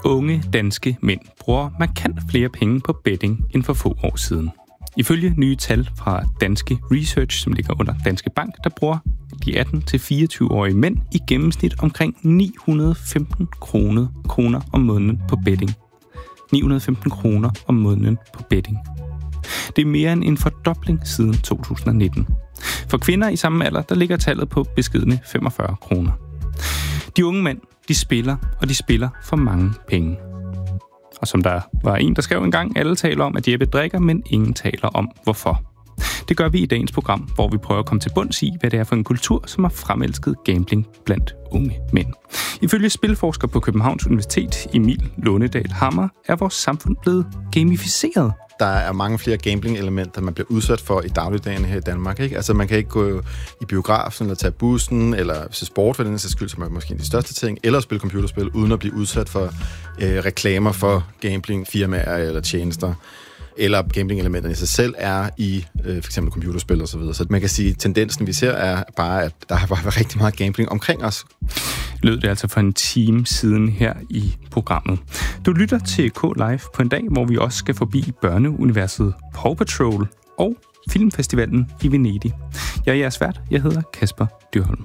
Unge danske mænd bruger markant flere penge på betting end for få år siden. Ifølge nye tal fra Danske Research, som ligger under Danske Bank, der bruger de 18-24-årige mænd i gennemsnit omkring 915 kroner om måneden på betting. 915 kroner om måneden på betting. Det er mere end en fordobling siden 2019. For kvinder i samme alder, der ligger tallet på beskedne 45 kroner. De unge mænd, de spiller for mange penge. Og som der var en, der skrev engang, alle taler om, at Jeppe drikker, men ingen taler om, hvorfor. Det gør vi i dagens program, hvor vi prøver at komme til bunds i, hvad det er for en kultur, som har fremelsket gambling blandt unge mænd. Ifølge spilforsker på Københavns Universitet, Emil Lånedal Hammer, er vores samfund blevet gamificeret. Der er mange flere gambling-elementer, man bliver udsat for i dagligdagen her i Danmark. Ikke? Altså, man kan ikke gå i biografen eller tage bussen, eller se sport for den sags skyld, som er måske de største ting, eller spille computerspil, uden at blive udsat for reklamer for gambling-firmaer eller tjenester. Eller gambling-elementerne i sig selv er i for eksempel computerspil og så videre. Så man kan sige, at tendensen, vi ser, er bare, at der har været rigtig meget gambling omkring os. Lød det altså for en time siden her i programmet. Du lytter til K-Live på en dag, hvor vi også skal forbi børneuniverset Paw Patrol og Filmfestivalen i Venedig. Jeg er jeres vært. Jeg hedder Kasper Dyrholm.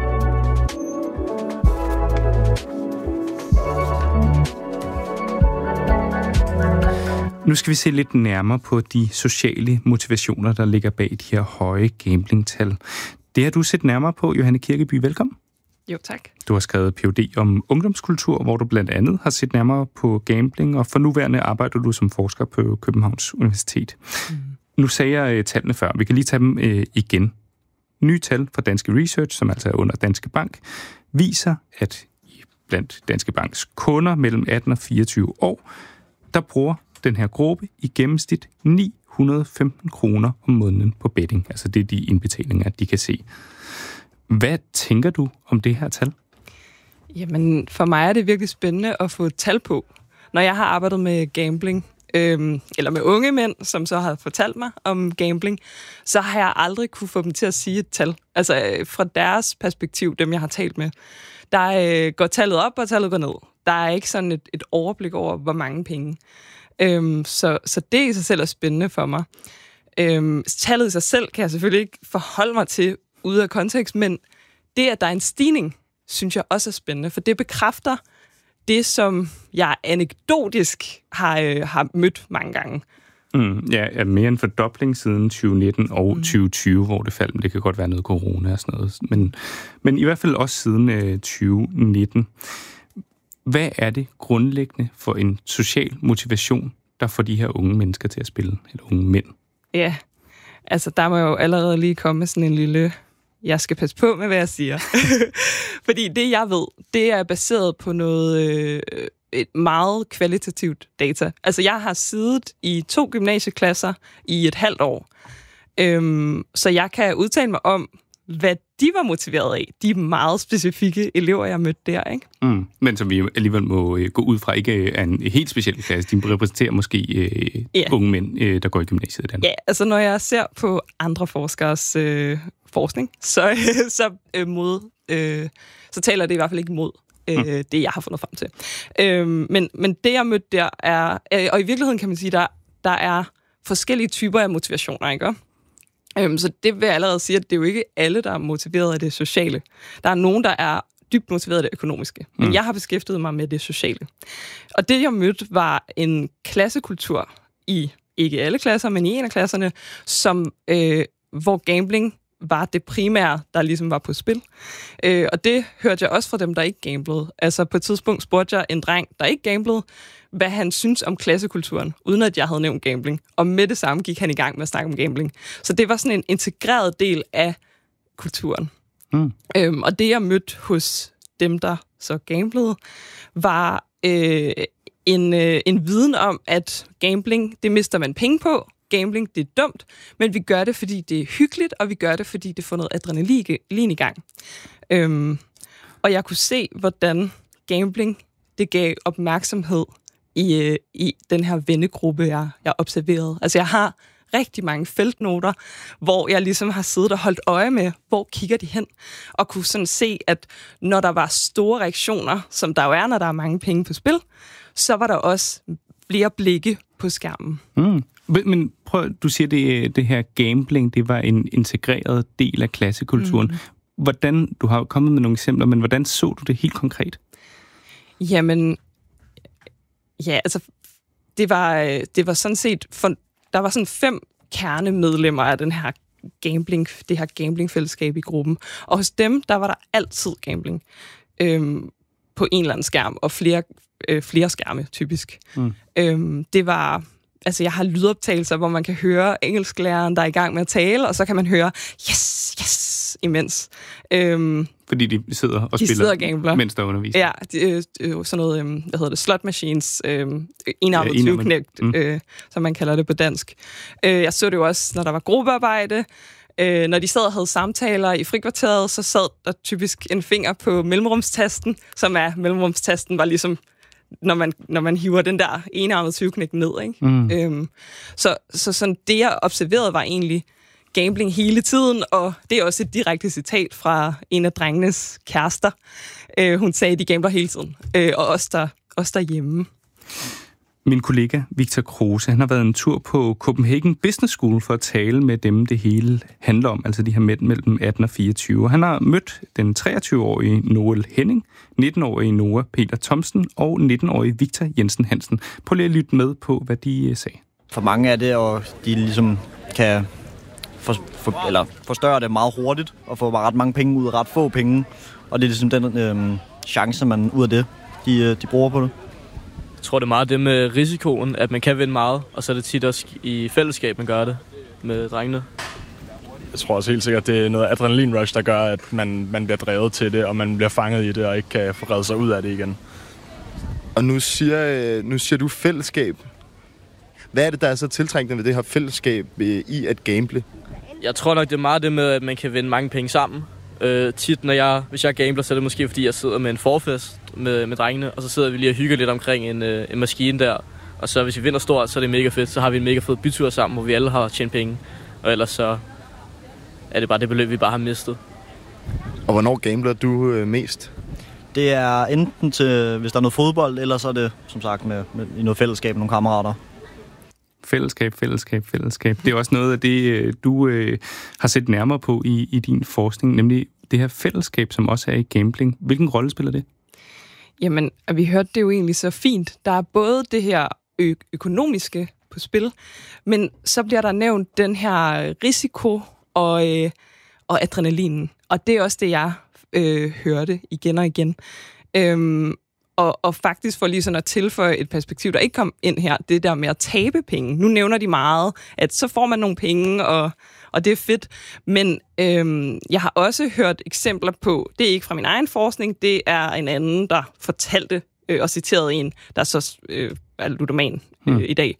Nu skal vi se lidt nærmere på de sociale motivationer, der ligger bag de her høje gamblingtal. Det har du set nærmere på, Johanne Kirkeby. Velkommen. Jo, tak. Du har skrevet Ph.D. om ungdomskultur, hvor du blandt andet har set nærmere på gambling, og for nuværende arbejder du som forsker på Københavns Universitet. Nu sagde jeg tallene før. Vi kan lige tage dem igen. Nye tal fra Danske Research, som altså er under Danske Bank, viser, at blandt Danske Banks kunder mellem 18 og 24 år, der bruger den her gruppe i gennemsnit 915 kroner om måneden på betting. Altså det er de indbetalinger, de kan se. Hvad tænker du om det her tal? Jamen, for mig er det virkelig spændende at få et tal på. Når jeg har arbejdet med gambling, eller med unge mænd, som så har fortalt mig om gambling, så har jeg aldrig kunne få dem til at sige et tal. Altså fra deres perspektiv, dem jeg har talt med, der går tallet op, og tallet går ned. Der er ikke sådan et overblik over, hvor mange penge. Så det i sig selv er spændende for mig. Tallet i sig selv kan jeg selvfølgelig ikke forholde mig til ude af kontekst, men det, at der er en stigning, synes jeg også er spændende, for det bekræfter det, som jeg anekdotisk har mødt mange gange. Ja, mere en fordobling siden 2019 og 2020, hvor det faldt, men det kan godt være noget corona og sådan noget. Men i hvert fald også siden 2019. Hvad er det grundlæggende for en social motivation, der får de her unge mennesker til at spille, eller unge mænd? Ja, altså der må jo allerede lige komme sådan en lille, jeg skal passe på med, hvad jeg siger. Fordi det, jeg ved, det er baseret på noget et meget kvalitativt data. Altså jeg har siddet i 2 gymnasieklasser i et halvt år, så jeg kan udtale mig om, hvad de var motiveret af. De meget specifikke elever, jeg mødte der, ikke? Men som vi alligevel må gå ud fra, ikke er en helt speciel klasse. De repræsenterer måske unge mænd, der går i gymnasiet i Danmark. Ja, altså når jeg ser på andre forskers forskning, så taler det i hvert fald ikke imod det, jeg har fundet frem til. Men det, jeg mødte der, er... Og i virkeligheden kan man sige, der er forskellige typer af motivationer, ikke? Så det vil jeg allerede sige, at det er jo ikke alle, der er motiveret af det sociale. Der er nogen, der er dybt motiveret af det økonomiske. Men jeg har beskæftiget mig med det sociale. Og det, jeg mødte, var en klassekultur i, ikke alle klasser, men i en af klasserne, hvor gambling var det primære, der ligesom var på spil. Og det hørte jeg også fra dem, der ikke gamblede. Altså på et tidspunkt spurgte jeg en dreng, der ikke gamblede, hvad han synes om klassekulturen, uden at jeg havde nævnt gambling. Og med det samme gik han i gang med at snakke om gambling. Så det var sådan en integreret del af kulturen. Og det, jeg mødte hos dem, der så gamblede, var en viden om, at gambling, det mister man penge på. Gambling, det er dumt, men vi gør det, fordi det er hyggeligt, og vi gør det, fordi det får noget adrenalin i gang. Og jeg kunne se, hvordan gambling, det gav opmærksomhed i den her vennegruppe, jeg observerede. Altså, jeg har rigtig mange feltnoter, hvor jeg ligesom har siddet og holdt øje med, hvor kigger de hen, og kunne sådan se, at når der var store reaktioner, som der jo er, når der er mange penge på spil, så var der også flere blikke på skærmen. Men prøv, du siger, det her gambling, det var en integreret del af klassekulturen. Hvordan, du har kommet med nogle eksempler, men hvordan så du det helt konkret? Jamen, ja, altså, det var sådan set, der var sådan 5 kernemedlemmer af det her gamblingfællesskab i gruppen. Og hos dem, der var der altid gambling på en eller anden skærm, og flere skærme, typisk. Det var... Altså, jeg har lydoptagelser, hvor man kan høre engelsklæreren, der er i gang med at tale, og så kan man høre yes, imens. Fordi de sidder og spiller, mens der er undervisning. Ja, sådan noget, slot machines, enarmet tyveknægt, som man kalder det på dansk. Jeg så det jo også, når der var gruppearbejde. Når de sad og havde samtaler i frikvarteret, så sad der typisk en finger på mellemrumstasten, mellemrumstasten var ligesom når man hiver den der enarmede tyveknægt ned, ikke? Så sådan det, jeg observerede, var egentlig gambling hele tiden, og det er også et direkte citat fra en af drengenes kærester. Hun sagde, de gambler hele tiden, og os derhjemme. Min kollega Victor Kruse, han har været en tur på Copenhagen Business School for at tale med dem, det hele handler om, altså de her mænd mellem 18 og 24. Han har mødt den 23-årige Noel Henning, 19-årige Noah Peter Thomsen og 19-årige Victor Jensen Hansen. Prøv lige at lytte med på, hvad de sagde. For mange er det, og de ligesom kan forstørre det meget hurtigt og få ret mange penge ud af ret få penge. Og det er ligesom den chance, man ud af det, de bruger på det. Jeg tror, det er meget det med risikoen, at man kan vinde meget, og så er det tit også i fællesskab, man gør det med drengene. Jeg tror også helt sikkert, det er noget adrenalinrush, der gør, at man bliver drevet til det, og man bliver fanget i det, og ikke kan få reddet sig ud af det igen. Og nu siger du fællesskab. Hvad er det, der er så tiltrængende ved det her fællesskab i at gamble? Jeg tror nok, det er meget det med, at man kan vinde mange penge sammen. Tit, hvis jeg gambler, så er det måske, fordi jeg sidder med en forfest med drengene, og så sidder vi lige og hygger lidt omkring en maskine der. Og så hvis vi vinder stort, så er det mega fedt. Så har vi en mega fed bytur sammen, hvor vi alle har tjent penge. Og ellers så er det bare det beløb, vi bare har mistet. Og hvornår gambler du mest? Det er enten til, hvis der er noget fodbold, eller så er det, som sagt, med i noget fællesskab med nogle kammerater. Fællesskab. Det er også noget af det, du har set nærmere på i din forskning, nemlig det her fællesskab, som også er i gambling. Hvilken rolle spiller det? Jamen, vi hørte det jo egentlig så fint. Der er både det her økonomiske på spil, men så bliver der nævnt den her risiko og adrenalinen. Og det er også det, jeg hørte igen og igen. Og faktisk for lige sådan at tilføje et perspektiv, der ikke kom ind her, det der med at tabe penge. Nu nævner de meget, at så får man nogle penge, og det er fedt. Men jeg har også hørt eksempler på, det er ikke fra min egen forskning, det er en anden, der fortalte og citerede en, der så er ludoman i dag,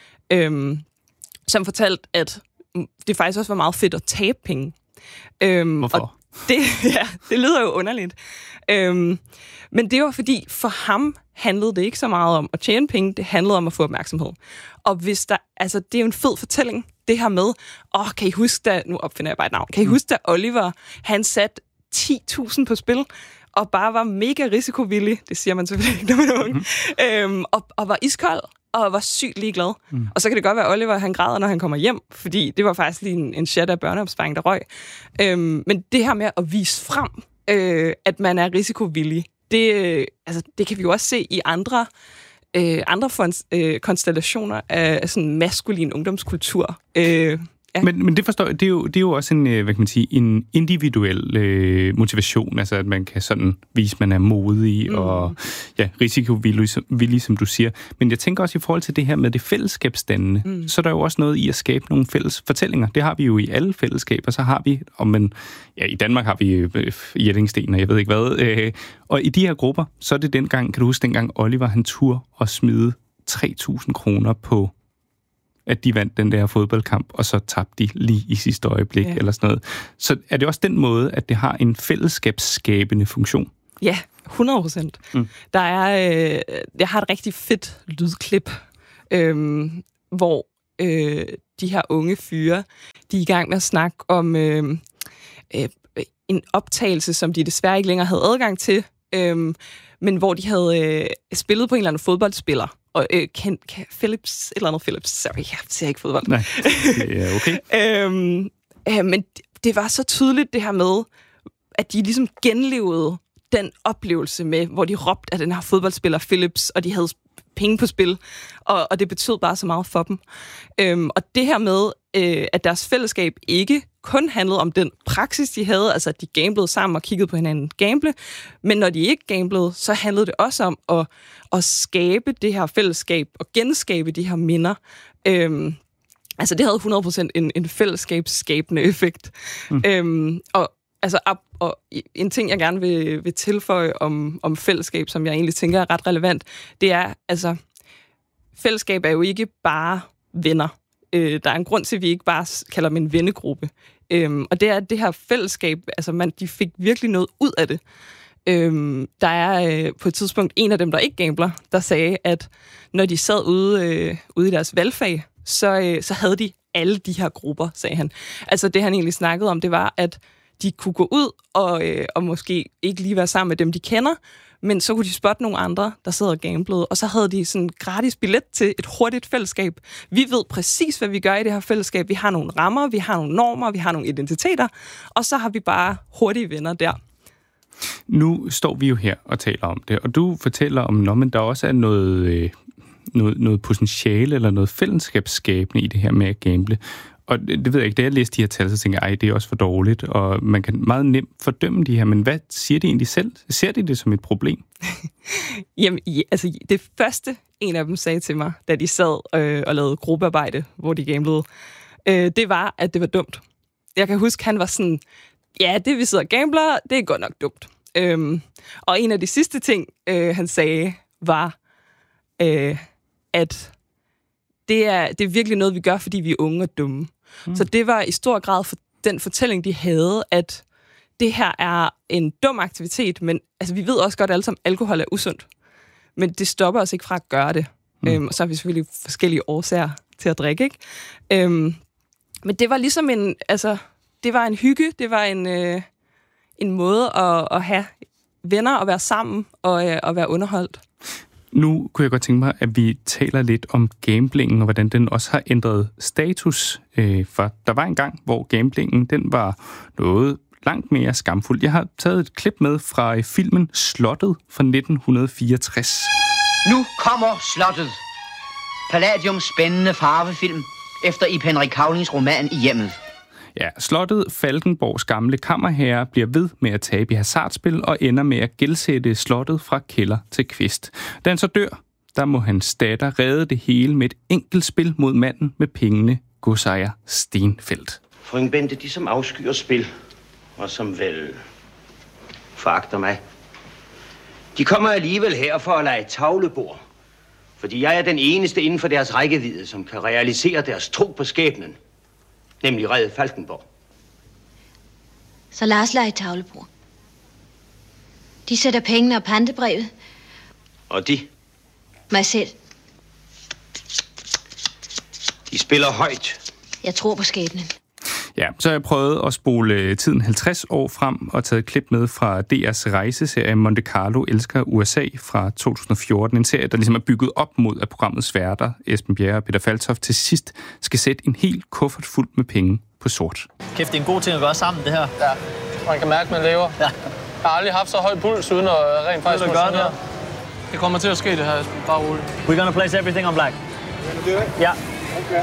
som fortalte, at det faktisk også var meget fedt at tabe penge. Hvorfor? Og det lyder jo underligt. Men det var fordi, for ham handlede det ikke så meget om at tjene penge, det handlede om at få opmærksomhed. Og hvis det er jo en fed fortælling, det her med, kan I huske, nu opfinder jeg bare et navn, kan I huske, da Oliver, han satte 10.000 på spil, og bare var mega risikovillig, det siger man selvfølgelig ikke, når man er unge, og var iskold, og var sygt ligeglad. Og så kan det godt være, at Oliver han græder, når han kommer hjem, fordi det var faktisk lige en chat af børneopsparing, der røg. Men det her med at vise frem, at man er risikovillig, det kan vi jo også se i andre konstellationer af sådan maskulin ungdomskultur. Ja. Men det forstår jeg, det er jo også en individuel motivation, altså at man kan sådan vise, at man er modig og risikovillig, som du siger. Men jeg tænker også i forhold til det her med det fællesskabsdannende, så er der jo også noget i at skabe nogle fælles fortællinger. Det har vi jo i alle fællesskaber, så har vi, i Danmark har vi Jettingsten, og jeg ved ikke hvad. Og i de her grupper, så er det dengang, kan du huske dengang Oliver, han turde at smide 3.000 kroner på at de vandt den der fodboldkamp, og så tabte de lige i sidste øjeblik, eller sådan noget. Så er det også den måde, at det har en fællesskabsskabende funktion? Ja, 100%. Jeg har et rigtig fedt lydklip, hvor de her unge fyre, de er i gang med at snakke om en optagelse, som de desværre ikke længere havde adgang til, men hvor de havde spillet på en eller anden fodboldspiller. Og Phillips, eller andet Phillips, sorry, jeg ser ikke fodbold. Nej, det er okay. Men det var så tydeligt det her med, at de ligesom genlevede den oplevelse med, hvor de råbte af den her fodboldspiller Phillips, og de havde penge på spil, og det betød bare så meget for dem. Og det her med, at deres fællesskab ikke kun handlede om den praksis, de havde, altså at de gamblede sammen og kiggede på hinanden gamble, men når de ikke gamblede, så handlede det også om at skabe det her fællesskab og genskabe de her minder. Altså det havde 100% en fællesskabsskabende effekt. Og en ting, jeg gerne vil tilføje om fællesskab, som jeg egentlig tænker er ret relevant, det er, altså, fællesskab er jo ikke bare venner. Der er en grund til, at vi ikke bare kalder dem en vennegruppe. Og det er det her fællesskab, altså de fik virkelig noget ud af det. Der er på et tidspunkt en af dem, der ikke gambler, der sagde, at når de sad ude i deres valgfag, så havde de alle de her grupper, sagde han. Altså det, han egentlig snakkede om, det var, at de kunne gå ud og måske ikke lige være sammen med dem, de kender, men så kunne de spotte nogle andre, der sidder og gamblede, og så havde de sådan en gratis billet til et hurtigt fællesskab. Vi ved præcis, hvad vi gør i det her fællesskab. Vi har nogle rammer, vi har nogle normer, vi har nogle identiteter, og så har vi bare hurtige venner der. Nu står vi jo her og taler om det, og du fortæller om, men der også er noget potentiale eller noget fællesskabsskabende i det her med at gamble. Og det ved jeg ikke, da jeg læste de her tal, så tænker jeg, det er også for dårligt, og man kan meget nemt fordømme de her, men hvad siger de egentlig selv? Ser de det som et problem? Jamen, altså det første, en af dem sagde til mig, da de sad og lavede gruppearbejde, hvor de gamblede, det var, at det var dumt. Jeg kan huske, han var sådan, ja, det vi sidder og gambler, det er godt nok dumt. Og en af de sidste ting, han sagde, var, at det er virkelig noget, vi gør, fordi vi er unge og dumme. Så det var i stor grad for den fortælling, de havde, at det her er en dum aktivitet, men altså, vi ved også godt alle sammen, at alkohol er usundt. Men det stopper os ikke fra at gøre det. Og så har vi selvfølgelig forskellige årsager til at drikke, ikke? Men det var ligesom det var en hygge, det var en måde at have venner og være sammen og være underholdt. Nu kunne jeg godt tænke mig, at vi taler lidt om gamblingen, og hvordan den også har ændret status. For der var en gang, hvor gamblingen den var noget langt mere skamfuld. Jeg har taget et klip med fra filmen Slottet fra 1964. Nu kommer Slottet. Palladiums spændende farvefilm efter Ib Henrik Cavlings roman I hjemmet. Ja, slottet Falkenborgs gamle kammerherre bliver ved med at tabe i hasardspil og ender med at gældsætte slottet fra kælder til kvist. Da han så dør, der må hans datter redde det hele med et enkelt spil mod manden med pengene, godsejer Stenfeldt. Frøken Bente, de som afskyer spil, og som vel foragter mig, de kommer alligevel her for at lege tavlebord. Fordi jeg er den eneste inden for deres rækkevidde, som kan realisere deres tro på skæbnen. Nemlig redde Falkenborg. Så lad os lege tavlebord. De sætter pengene og pantebrevet. Og de? Mig selv. De spiller højt. Jeg tror på skæbnen. Ja, så har jeg prøvet at spole tiden 50 år frem og taget et klip med fra DR's rejseserie Monte Carlo elsker USA fra 2014. En serie, der ligesom er bygget op mod, at programmets værter, Esben Bjerre og Peter Falktoft, til sidst skal sætte en hel kuffert fuld med penge på sort. Kæft, det er en god ting at gøre sammen, det her. Ja, man kan mærke, man lever. Ja. Jeg har aldrig haft så høj puls, uden at rent faktisk gøre det. Det kommer til at ske, det her. Bare roligt. We're gonna place everything on black. Ja. Okay.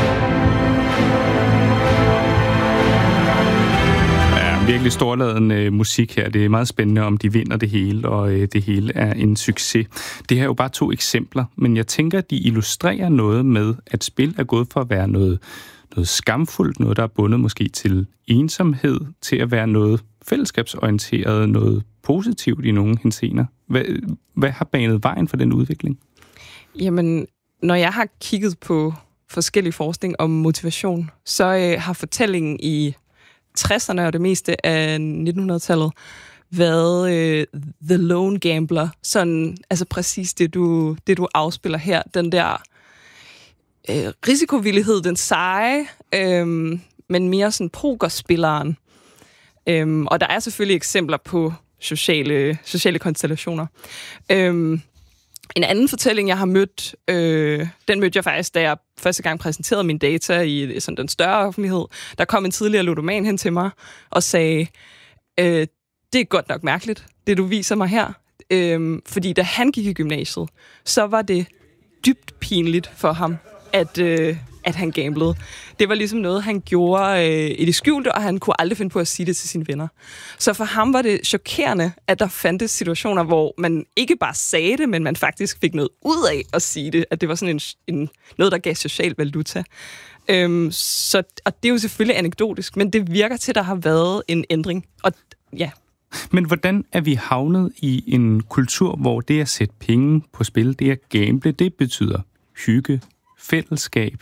Virkelig storladende musik her. Det er meget spændende, om de vinder det hele, og det hele er en succes. Det her er jo bare 2 eksempler, men jeg tænker, de illustrerer noget med, at spil er gået fra at være noget skamfuldt, noget, der er bundet måske til ensomhed, til at være noget fællesskabsorienteret, noget positivt i nogle henseender. Hvad har banet vejen for den udvikling? Jamen, når jeg har kigget på forskellig forskning om motivation, så har fortællingen i 60'erne og det meste af 1900-tallet været The Lone Gambler. Sådan, altså præcis det du afspiller her. Den der risikovillighed, den seje, men mere sådan pokerspilleren. Og der er selvfølgelig eksempler på sociale konstellationer. En anden fortælling, jeg har mødt, den mødte jeg faktisk, da jeg første gang præsenterede mine data i sådan den større offentlighed. Der kom en tidligere ludoman hen til mig og sagde, det er godt nok mærkeligt, det du viser mig her. Fordi da han gik i gymnasiet, så var det dybt pinligt for ham, at han gamblede. Det var ligesom noget, han gjorde i det skjulte, og han kunne aldrig finde på at sige det til sine venner. Så for ham var det chokerende, at der fandtes situationer, hvor man ikke bare sagde det, men man faktisk fik noget ud af at sige det, at det var sådan noget, der gav social valuta. Og det er jo selvfølgelig anekdotisk, men det virker til, at der har været en ændring. Og ja. Men hvordan er vi havnet i en kultur, hvor det at sætte penge på spil, det at gamble, det betyder hygge, fællesskab?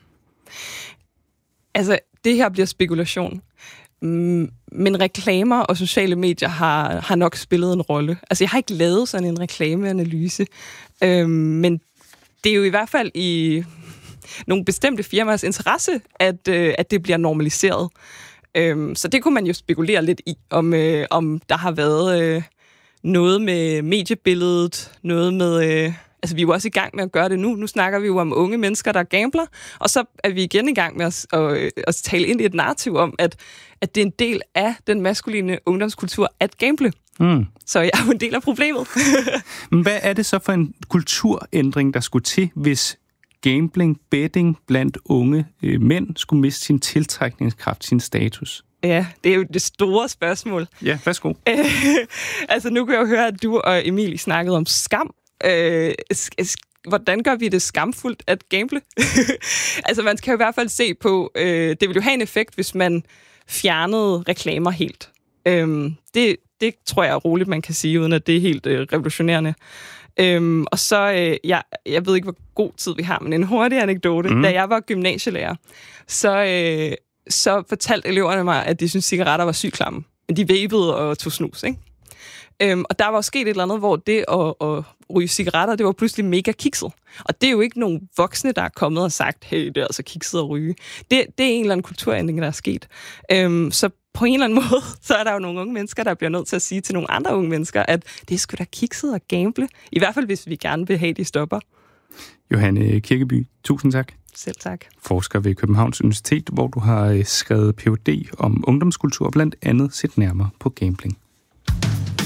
Altså, det her bliver spekulation. Men reklamer og sociale medier har nok spillet en rolle. Altså, jeg har ikke lavet sådan en reklameanalyse, men det er jo i hvert fald i nogle bestemte firmaers interesse, at det bliver normaliseret. Så det kunne man jo spekulere lidt i, om der har været noget med mediebilledet, noget med... Altså, vi er jo også i gang med at gøre det nu. Nu snakker vi jo om unge mennesker, der gambler, og så er vi igen i gang med at tale ind i et narrativ om, at det er en del af den maskuline ungdomskultur at gamble. Så jeg er jo en del af problemet. Men hvad er det så for en kulturændring, der skulle til, hvis gambling, betting blandt unge mænd skulle miste sin tiltrækningskraft, sin status? Ja, det er jo det store spørgsmål. Ja, værsgo. Altså, nu kan jeg jo høre, at du og Emil snakkede om skam. Hvordan gør vi det skamfuldt at gamble? Altså, man kan jo i hvert fald se på, det vil jo have en effekt, hvis man fjernede reklamer helt. Det tror jeg er roligt, man kan sige, uden at det er helt revolutionerende. Og så, jeg ved ikke, hvor god tid vi har, men en hurtig anekdote. Da jeg var gymnasielærer, så fortalte eleverne mig, at de syntes, cigaretter var sygt klamme. De vapede og tog snus, ikke? Og der var jo sket et eller andet, hvor det at ryge cigaretter, det var pludselig mega kikset. Og det er jo ikke nogen voksne, der er kommet og sagt, hey, det er altså kikset at ryge. Det er en eller anden kulturændring, der er sket. Så på en eller anden måde, så er der jo nogle unge mennesker, der bliver nødt til at sige til nogle andre unge mennesker, at det er sgu da kikset at gamble. I hvert fald, hvis vi gerne vil have, de stopper. Johanne Kirkeby, tusind tak. Selv tak. Forsker ved Københavns Universitet, hvor du har skrevet Ph.D. om ungdomskultur, blandt andet set nærmere på gambling.